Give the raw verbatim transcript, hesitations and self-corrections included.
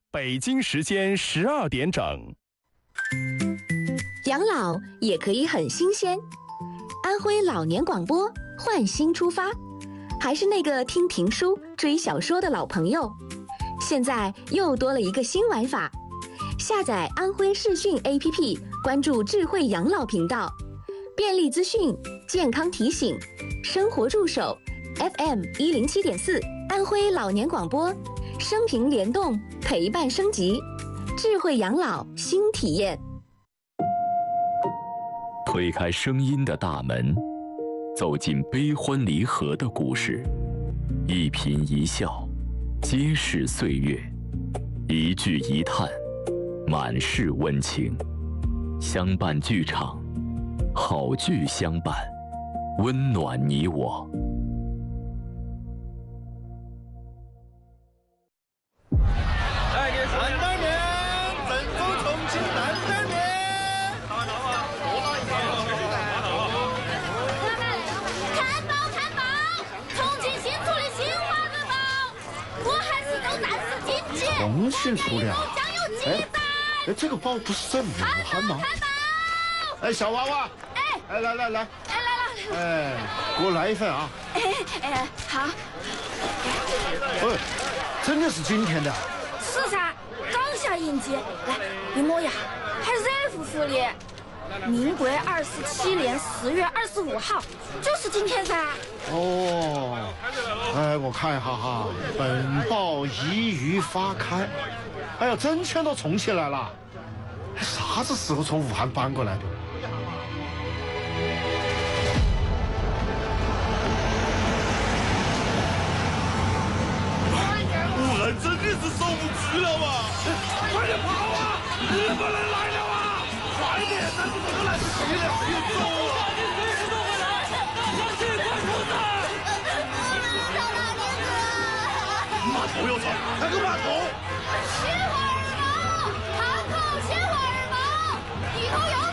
北京时间十二点整。 养老也可以很新鲜。安徽老年广播换新出发，还是那个听评书、追小说的老朋友，现在又多了一个新玩法。下载安徽视讯 A P P， 关注智慧养老频道，便利资讯、健康提醒、生活助手 ，F M 一零七点四，安徽老年广播，生平联动，陪伴升级，智慧养老新体验。 推开声音的大门，走进悲欢离合的故事，一颦一笑，皆是岁月；一句一叹，满是温情。相伴剧场，好剧相伴，温暖你我。 担担面，正宗重庆担担面。 看报看报，重庆新出的新华日报，我还是走战士经济。 重庆出的啊？ 将有记载。 哎，这个报不是在武汉吗？ 看报。 哎，小娃娃。 哎。 哎，来来来。 哎，来来。 哎，给我来一份啊。 哎哎，好。 哎，真的是今天的。 是噻，刚下印记，来，你摸呀，还热乎乎的。民国二十七年十月二十五号，就是今天噻。 哦，哎，我看一下哈，本报已于发刊。哎呀，真迁到重庆来了，啥子时候从武汉搬过来的？武汉真的是守不住了嘛！快点跑啊！日本人来了啊！快点，咱们怎么来不及了？别走啊！你随时都会来，相信快出子！ 小大娘子， 码头要走，那个码头。 鲜花儿毛，汉口鲜花儿毛，里头有。